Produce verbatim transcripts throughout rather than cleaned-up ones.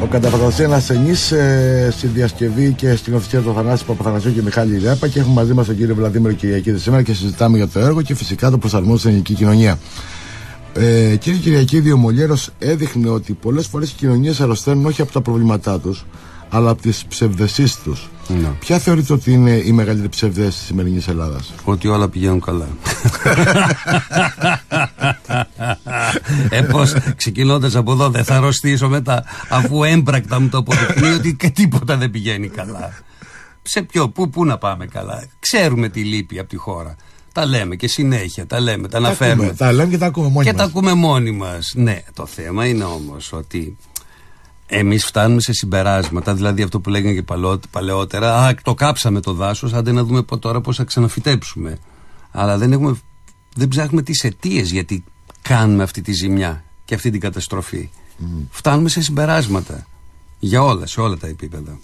Ο καταφαντασία ασθενής ε, στη διασκευή και στην οθησία του Θανάση Παπαθανασίου και Μιχάλη Ρέπα, και έχουμε μαζί μας τον κύριο Βλαδίμηρο Κυριακίδη σήμερα και συζητάμε για το έργο και φυσικά το προσαρμόζει στην ελληνική κοινωνία. Ε, κύριε Κυριακίδη, ο Μολιέρος έδειχνε ότι πολλές φορές οι κοινωνίες αρρωσταίνουν όχι από τα προβλήματά τους, αλλά από τις ψευδεσίες τους. Ναι. Ποια θεωρείτε ότι είναι η μεγαλύτερη ψευδέστηση της σημερινής Ελλάδας? Ότι όλα πηγαίνουν καλά. Ε, πώς, ξεκινώντας από εδώ, δεν θα αρρωστήσω μετά, αφού έμπρακτα μου το αποδεικνύει ότι και τίποτα δεν πηγαίνει καλά. Σε ποιο, πού, πού να πάμε καλά? Ξέρουμε τι λείπει από τη χώρα. Τα λέμε και συνέχεια, τα λέμε, τα αναφέρουμε. Τα λέμε και τα ακούμε μόνοι και μας. τα ακούμε μόνοι μας. Ναι, το θέμα είναι όμως ότι εμείς φτάνουμε σε συμπεράσματα, δηλαδή αυτό που λέγανε και παλαιότερα, α, το κάψαμε το δάσος, άντε να δούμε τώρα πώς θα ξαναφυτέψουμε. Αλλά δεν, έχουμε, δεν ψάχνουμε τις αιτίες γιατί κάνουμε αυτή τη ζημιά και αυτή την καταστροφή. Mm. Φτάνουμε σε συμπεράσματα για όλα, σε όλα τα επίπεδα.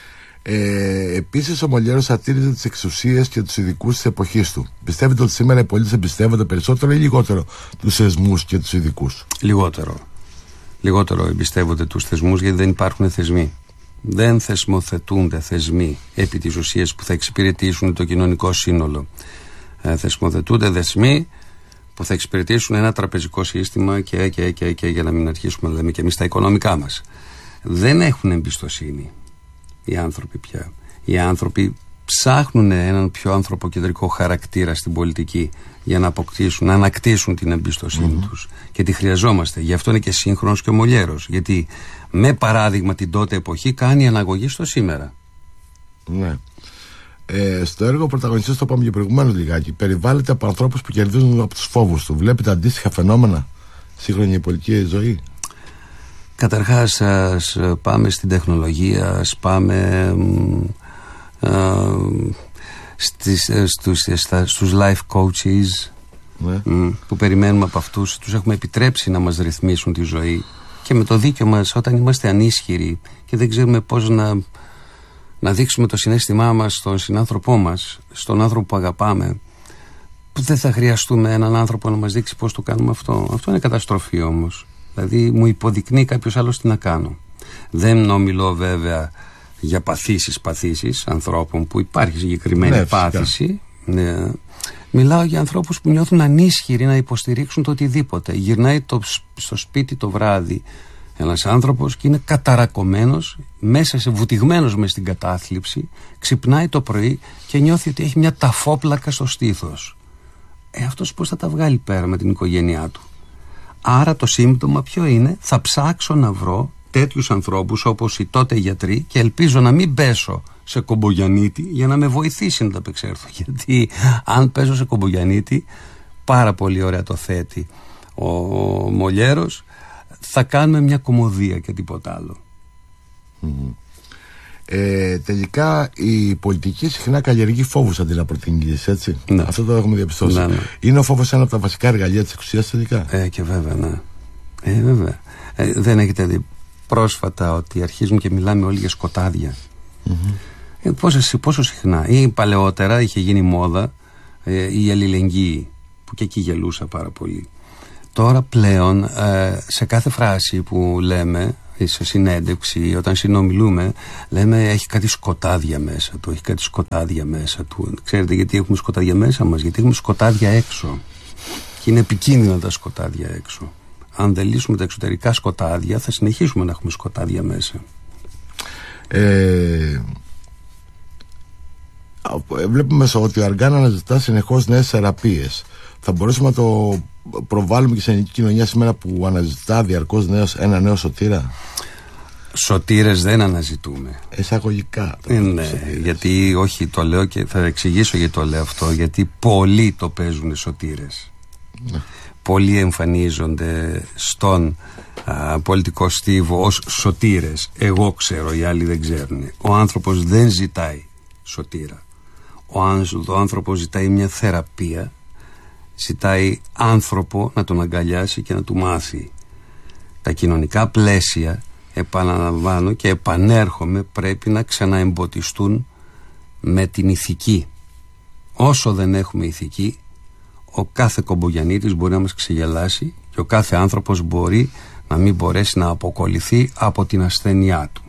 Ε, επίσης ο Μολιέρος σατήριζε τις εξουσίες και τους ειδικούς της εποχής του. Πιστεύετε ότι σήμερα οι πολίτες εμπιστεύονται περισσότερο ή λιγότερο τους θεσμούς και τους ειδικούς? Λιγότερο. Λιγότερο εμπιστεύονται τους θεσμούς, γιατί δεν υπάρχουν θεσμοί. Δεν θεσμοθετούνται θεσμοί επί της ουσίας που θα εξυπηρετήσουν το κοινωνικό σύνολο. Ε, θεσμοθετούνται θεσμοί που θα εξυπηρετήσουν ένα τραπεζικό σύστημα και, και, και, και για να μην αρχίσουμε να λέμε και εμείς τα οικονομικά μας. Δεν έχουν εμπιστοσύνη οι άνθρωποι πια. Οι άνθρωποι ψάχνουν έναν πιο ανθρωποκεντρικό χαρακτήρα στην πολιτική για να αποκτήσουν, να ανακτήσουν την εμπιστοσύνη mm-hmm. τους. Και τη χρειαζόμαστε. Γι' αυτό είναι και σύγχρονος και ο Μολιέρος. Γιατί με παράδειγμα την τότε εποχή κάνει αναγωγή στο σήμερα. Ναι. Ε, στο έργο ο πρωταγωνιστής, το είπαμε και προηγουμένως λιγάκι, περιβάλλεται από ανθρώπους που κερδίζουν από τους φόβους του. Βλέπετε αντίστοιχα φαινόμενα σύγχρονη πολιτική ζωή? Καταρχάς, ας πάμε στην τεχνολογία, ας πάμε α, στις, στους, στα, στους life coaches, ναι. μ, που περιμένουμε από αυτούς. Τους έχουμε επιτρέψει να μας ρυθμίσουν τη ζωή και με το δίκιο μας, όταν είμαστε ανίσχυροι και δεν ξέρουμε πώς να, να δείξουμε το συναίσθημά μας στον συνάνθρωπό μας, στον άνθρωπο που αγαπάμε, που δεν θα χρειαστούμε έναν άνθρωπο να μας δείξει πώς το κάνουμε αυτό. Αυτό είναι καταστροφή όμως. Δηλαδή μου υποδεικνύει κάποιος άλλος τι να κάνω. Δεν ομιλώ βέβαια για παθήσεις παθήσεις ανθρώπων που υπάρχει συγκεκριμένη ναι, πάθηση. Ναι. Μιλάω για ανθρώπους που νιώθουν ανίσχυροι να υποστηρίξουν το οτιδήποτε. Γυρνάει το, στο σπίτι το βράδυ ένας άνθρωπος και είναι καταρακωμένος, μέσα σε βουτυγμένος μες στην κατάθλιψη, ξυπνάει το πρωί και νιώθει ότι έχει μια ταφόπλακα στο στήθος. Ε, αυτός πώς θα τα βγάλει πέρα με την οικογένειά του? Άρα το σύμπτωμα ποιο είναι? Θα ψάξω να βρω τέτοιους ανθρώπους όπως οι τότε γιατροί και ελπίζω να μην πέσω σε Κομπογιαννίτη για να με βοηθήσει να τα απεξέλθω. Γιατί αν πέσω σε Κομπογιαννίτη, πάρα πολύ ωραία το θέτει ο Μολιέρος, θα κάνουμε μια κωμωδία και τίποτα άλλο. Mm-hmm. Ε, τελικά η πολιτική συχνά καλλιεργεί φόβους αντί να προτείνει, έτσι. Ναι. Αυτό το έχουμε διαπιστώσει. Ναι, ναι. Είναι ο φόβος ένα από τα βασικά εργαλεία της εξουσίας τελικά? Ε, και βέβαια, ναι. Ε, βέβαια. Ε, δεν έχετε δει πρόσφατα ότι αρχίζουν και μιλάμε όλοι για σκοτάδια? Mm-hmm. Ε, πόσο, πόσο συχνά? Ή παλαιότερα είχε γίνει μόδα ε, η αλληλεγγύη, που και εκεί γελούσα πάρα πολύ. Τώρα πλέον ε, σε κάθε φράση που λέμε, σε συνέντευξη, όταν συνομιλούμε, λέμε έχει κάτι σκοτάδια μέσα του, έχει κάτι σκοτάδια μέσα του. Ξέρετε γιατί έχουμε σκοτάδια μέσα μας? Γιατί έχουμε σκοτάδια έξω. Και είναι επικίνδυνα τα σκοτάδια έξω. Αν δεν λύσουμε τα εξωτερικά σκοτάδια, θα συνεχίσουμε να έχουμε σκοτάδια μέσα. Ε, βλέπουμε ότι ο Αργάν αναζητά συνεχώς νέες θεραπείες. Θα μπορούσαμε να το προβάλλουμε και στην ελληνική κοινωνία σήμερα που αναζητά διαρκώς νέος, ένα νέο σωτήρα? Σωτήρες δεν αναζητούμε. Εισαγωγικά. Ε, ναι, γιατί όχι, το λέω και θα εξηγήσω γιατί το λέω αυτό. Γιατί πολλοί το παίζουν σωτήρες. Ναι. Πολλοί εμφανίζονται στον α, πολιτικό στίβο ως σωτήρες. Εγώ ξέρω, οι άλλοι δεν ξέρουν. Ο άνθρωπος δεν ζητάει σωτήρα. Ο, ο άνθρωπος ζητάει μια θεραπεία. Ζητάει άνθρωπο να τον αγκαλιάσει και να του μάθει. Τα κοινωνικά πλαίσια, επαναλαμβάνω και επανέρχομαι, πρέπει να ξαναεμποτιστούν με την ηθική. Όσο δεν έχουμε ηθική, ο κάθε Κομπογιαννίτης μπορεί να μας ξεγελάσει και ο κάθε άνθρωπος μπορεί να μην μπορέσει να αποκολληθεί από την ασθένειά του.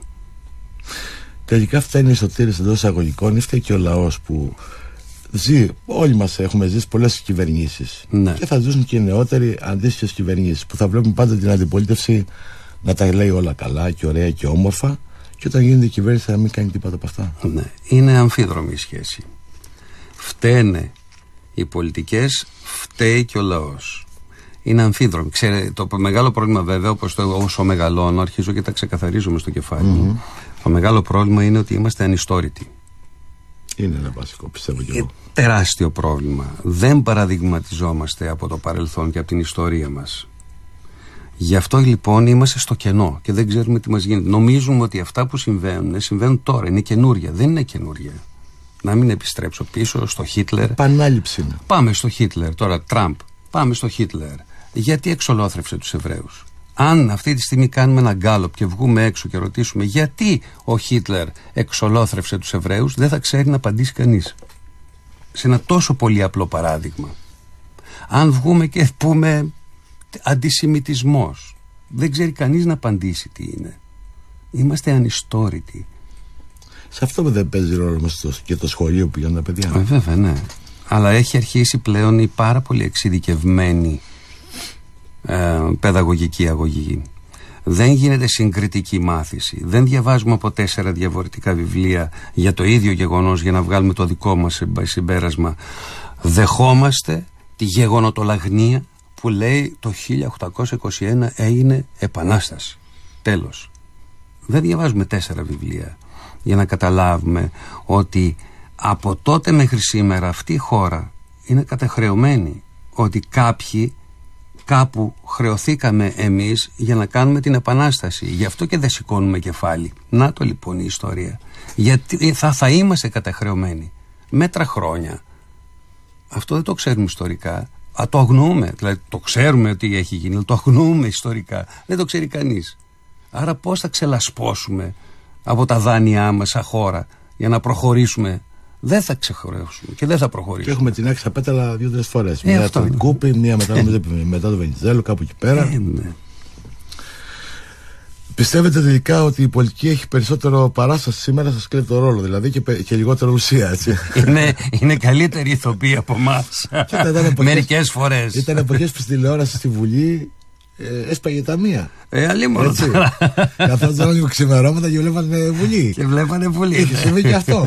Τελικά φταίνει η σωτήρηση εντός εισαγωγικών, ή φταίει και ο λαός που ζει, όλοι μας έχουμε ζήσει πολλές κυβερνήσεις, ναι. Και θα ζήσουν και οι νεότεροι αντίστοιχες κυβερνήσεις που θα βλέπουν πάντα την αντιπολίτευση να τα λέει όλα καλά και ωραία και όμορφα, και όταν γίνεται η κυβέρνηση θα μην κάνει τίποτα από αυτά. Ναι. Είναι αμφίδρομη η σχέση. Φταίνε οι πολιτικές, φταίει και ο λαός. Είναι αμφίδρομη. Ξέρετε, το μεγάλο πρόβλημα βέβαια, όπως το, όσο μεγαλώνω, αρχίζω και τα ξεκαθαρίζουμε στο κεφάλι μου. Mm-hmm. Το μεγάλο πρόβλημα είναι ότι είμαστε ανιστόρητοι. Είναι ένα βασικό, πιστεύω και εγώ. Τεράστιο πρόβλημα. Δεν παραδειγματιζόμαστε από το παρελθόν και από την ιστορία μας. Γι' αυτό λοιπόν είμαστε στο κενό και δεν ξέρουμε τι μας γίνεται. Νομίζουμε ότι αυτά που συμβαίνουν συμβαίνουν τώρα, είναι καινούρια. Δεν είναι καινούρια. Να μην επιστρέψω πίσω στο Χίτλερ. Επανάληψη είναι. Πάμε στο Χίτλερ, τώρα Τραμπ. Πάμε στο Χίτλερ. Γιατί εξολόθρευσε τους Εβραίους? Αν αυτή τη στιγμή κάνουμε ένα γκάλοπ και βγούμε έξω και ρωτήσουμε γιατί ο Χίτλερ εξολόθρευσε τους Εβραίους, δεν θα ξέρει να απαντήσει κανείς. Σε ένα τόσο πολύ απλό παράδειγμα. Αν βγούμε και πούμε αντισημιτισμός, δεν ξέρει κανείς να απαντήσει τι είναι. Είμαστε ανιστόρητοι. Σε αυτό δεν παίζει ρόλο μας και το σχολείο που πηγαίνουν τα παιδιά. Ε, βέβαια, ναι. Αλλά έχει αρχίσει πλέον η πάρα πολύ εξειδικευμένη ε, παιδαγωγική αγωγή. Δεν γίνεται συγκριτική μάθηση. Δεν διαβάζουμε από τέσσερα διαφορετικά βιβλία για το ίδιο γεγονός για να βγάλουμε το δικό μας συμπέρασμα. Δεχόμαστε τη γεγονοτολαγνία που λέει το χίλια οκτακόσια είκοσι ένα έγινε επανάσταση. Τέλος. Δεν διαβάζουμε τέσσερα βιβλία για να καταλάβουμε ότι από τότε μέχρι σήμερα αυτή η χώρα είναι καταχρεωμένη, ότι κάποιοι κάπου χρεωθήκαμε εμείς για να κάνουμε την επανάσταση. Γι' αυτό και δεν σηκώνουμε κεφάλι. Να το λοιπόν η ιστορία. Γιατί θα, θα είμαστε καταχρεωμένοι μέτρα χρόνια. Αυτό δεν το ξέρουμε ιστορικά. Α, το αγνοούμε. Δηλαδή το ξέρουμε ότι έχει γίνει, αλλά το αγνοούμε ιστορικά. Δεν το ξέρει κανείς. Άρα πώς θα ξελασπώσουμε από τα δάνειά μας σαν χώρα για να προχωρήσουμε? Δεν θα ξεχρεώσουμε και δεν θα προχωρήσουμε. Και έχουμε την άξια πέταλα δύο-τρεις φορές. Ε, μία από την Κούπη, μία μετά, ε, μετά το Βενιζέλο, κάπου εκεί πέρα. Ε, ναι. Πιστεύετε τελικά ότι η πολιτική έχει περισσότερο παράσταση σήμερα, σας κλέβει το ρόλο δηλαδή, και, και λιγότερο ουσία, έτσι? Είναι, είναι καλύτερη ηθοποιή από εμάς. Μερικές φορές. Ήταν εποχές που στη τηλεόραση στη Βουλή ε, έσπαγε τα μία. Ε, αλλήμον. Καθόταν λίγο ξημερώματα και βλέπανε Βουλή. Και βλέπανε Βουλή. Είχε συμβεί και αυτό.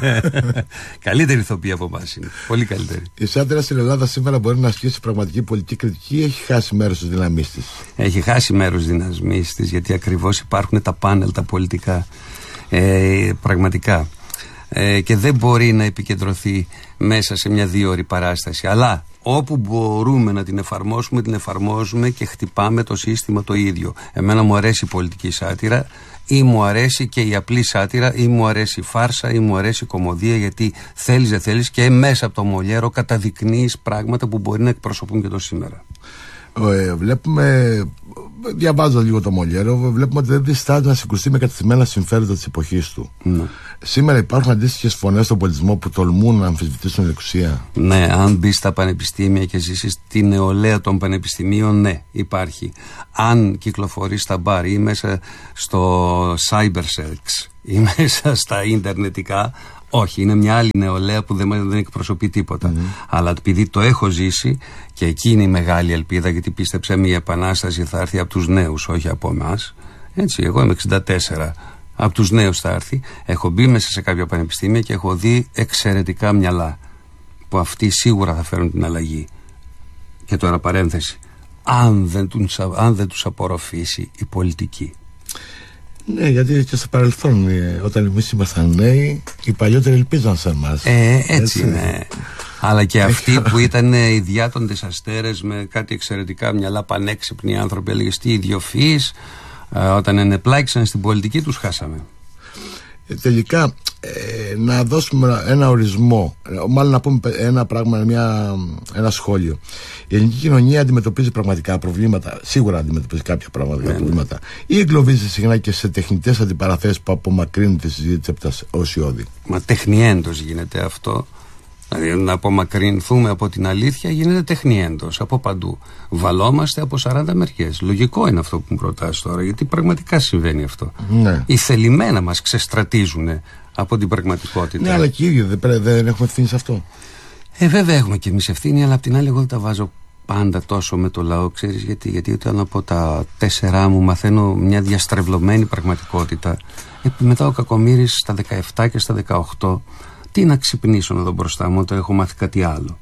Καλύτερη ηθοποιή από εμάς είναι. Πολύ καλύτερη. Η Σάντερα στην Ελλάδα σήμερα μπορεί να ασκήσει πραγματική πολιτική κριτική ή έχει χάσει μέρος της δύναμής της? Έχει χάσει μέρος της δύναμής της, γιατί ακριβώς υπάρχουν τα πάνελ τα πολιτικά. Ε, πραγματικά. Ε, και δεν μπορεί να επικεντρωθεί μέσα σε μια δύο ώρη παράσταση. Αλλά όπου μπορούμε να την εφαρμόσουμε, την εφαρμόζουμε και χτυπάμε το σύστημα το ίδιο. Εμένα μου αρέσει η πολιτική σάτυρα, ή μου αρέσει και η απλή σάτυρα, ή μου αρέσει η φάρσα, ή μου αρέσει η κωμωδία, γιατί θέλεις δεν θέλεις και μέσα από το Μολιέρο καταδεικνύεις πράγματα που μπορεί να εκπροσωπούν και το σήμερα. Ε, βλέπουμε, διαβάζω λίγο το Μολιέρο, βλέπουμε ότι δεν διστάζει να συγκρουστεί με κατευθυμένα συμφέροντα της εποχής του. Ναι. Σήμερα υπάρχουν αντίστοιχες φωνές στον πολιτισμό που τολμούν να αμφισβητήσουν την εξουσία? Ναι, αν μπει στα πανεπιστήμια και ζήσεις τη νεολαία των πανεπιστημίων, ναι, υπάρχει. Αν κυκλοφορείς στα μπαρ ή μέσα στο cybersex ή μέσα στα ίντερνετικά, όχι, είναι μια άλλη νεολαία που δεν, δεν εκπροσωπεί τίποτα. Mm-hmm. Αλλά επειδή το έχω ζήσει, και εκεί είναι η μεγάλη ελπίδα, γιατί πίστεψε μια επανάσταση θα έρθει από τους νέους, όχι από εμάς. Έτσι, εγώ είμαι εξήντα τέσσερα. Από τους νέους θα έρθει. Έχω μπει μέσα σε κάποια πανεπιστήμια και έχω δει εξαιρετικά μυαλά που αυτοί σίγουρα θα φέρουν την αλλαγή. Και τώρα παρένθεση, αν δεν τους, αν δεν τους απορροφήσει η πολιτική. Ναι, γιατί και στο παρελθόν, όταν εμείς ήμασταν νέοι, οι παλιότεροι ελπίζαν σε εμάς. Ε, έτσι, έτσι είναι. Αλλά και αυτοί που ήταν οι διάτοντες αστέρες με κάτι εξαιρετικά μυαλά, πανέξυπνοι άνθρωποι, έλεγες τι ιδιοφυείς, όταν ενεπλάκησαν στην πολιτική τους χάσαμε. Ε, τελικά ε, να δώσουμε ένα ορισμό, μάλλον να πούμε ένα πράγμα, μια, ένα σχόλιο. Η ελληνική κοινωνία αντιμετωπίζει πραγματικά προβλήματα, σίγουρα αντιμετωπίζει κάποια πραγματικά ναι, προβλήματα, ή εγκλωβίζεται συχνά και σε τεχνητές αντιπαραθέσεις που απομακρύνουν τη συζήτηση από τα οσιώδη? Μα τεχνιέντος γίνεται αυτό. Δηλαδή να απομακρυνθούμε από την αλήθεια γίνεται τεχνιέντος από παντού. Βαλόμαστε από σαράντα μεριές. Λογικό είναι αυτό που μου ρωτάς τώρα, γιατί πραγματικά συμβαίνει αυτό. Ναι. Οι θελημένα μας ξεστρατίζουν από την πραγματικότητα. Ναι, αλλά και οι ίδιοι δεν, δεν έχουμε ευθύνη σε αυτό. Ε, βέβαια έχουμε και εμείς ευθύνη, αλλά απ' την άλλη εγώ δεν τα βάζω πάντα τόσο με το λαό, ξέρεις γιατί. Γιατί όταν από τα τέσσερά μου μαθαίνω μια διαστρεβλωμένη πραγματικότητα, ε, μετά ο Κακομοίρης στα δεκαεπτά και στα δεκαοκτώ, τι να ξυπνήσω εδώ μπροστά μου όταν έχω μάθει κάτι άλλο.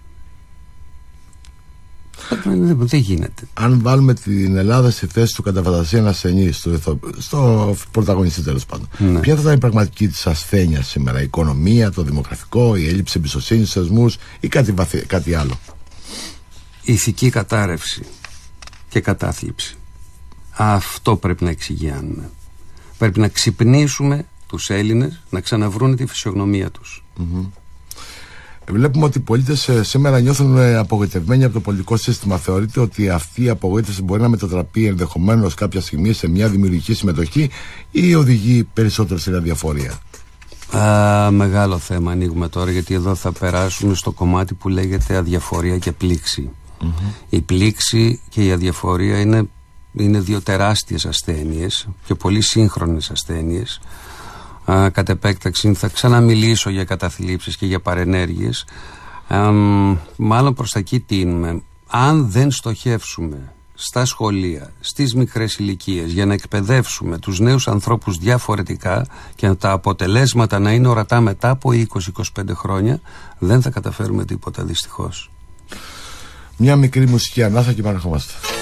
Δεν, δεν γίνεται. Αν βάλουμε την Ελλάδα στη θέση του κατά φαντασία ένα ασθενή, στο, στο πρωταγωνιστή τέλος πάντων, ναι. Ποια θα ήταν η πραγματική της ασθένεια σήμερα, η οικονομία, το δημογραφικό, η έλλειψη εμπιστοσύνης στους θεσμούς ή κάτι, βαθύ, κάτι άλλο? Ηθική κατάρρευση και κατάθλιψη. Αυτό πρέπει να εξηγιάνουμε. Πρέπει να ξυπνήσουμε τους Έλληνες να ξαναβρούν τη φυσιογνωμία τους. Mm-hmm. Βλέπουμε ότι οι πολίτες σήμερα νιώθουν απογοητευμένοι από το πολιτικό σύστημα. Θεωρείτε ότι αυτή η απογοήτευση μπορεί να μετατραπεί ενδεχομένως κάποια στιγμή σε μια δημιουργική συμμετοχή ή οδηγεί περισσότερο στην αδιαφορία? Α, μεγάλο θέμα ανοίγουμε τώρα, γιατί εδώ θα περάσουμε στο κομμάτι που λέγεται αδιαφορία και πλήξη. Mm-hmm. Η πλήξη και η αδιαφορία είναι, είναι δύο τεράστιες ασθένειες και πολύ σύγχρονες ασθένειες. Α, κατ' επέκταξη θα ξαναμιλήσω για καταθλίψεις και για παρενέργειες. Α, μάλλον προς τα εκεί τίνουμε. Αν δεν στοχεύσουμε στα σχολεία, στις μικρές ηλικίες, για να εκπαιδεύσουμε τους νέους ανθρώπους διαφορετικά και τα αποτελέσματα να είναι ορατά μετά από είκοσι με είκοσι πέντε χρόνια, δεν θα καταφέρουμε τίποτα, δυστυχώς. Μια μικρή μουσική ανάσα και επανερχόμαστε.